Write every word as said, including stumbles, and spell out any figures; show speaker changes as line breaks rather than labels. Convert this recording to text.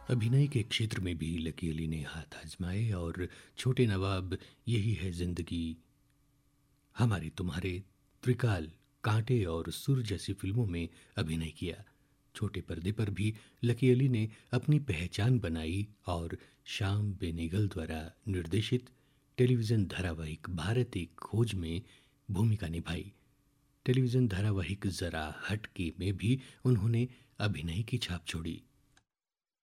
अभिनय के क्षेत्र में भी लकी अली ने हाथ आजमाए और छोटे नवाब, यही है जिंदगी, हमारे तुम्हारे, त्रिकाल, कांटे और सुर जैसी फिल्मों में अभिनय किया। छोटे पर्दे पर भी लकी अली ने अपनी पहचान बनाई और श्याम बेनेगल द्वारा निर्देशित टेलीविज़न धारावाहिक भारत एक खोज में भूमिका निभाई। टेलीविज़न धारावाहिक ज़रा हटके में भी उन्होंने अभिनय की छाप छोड़ी।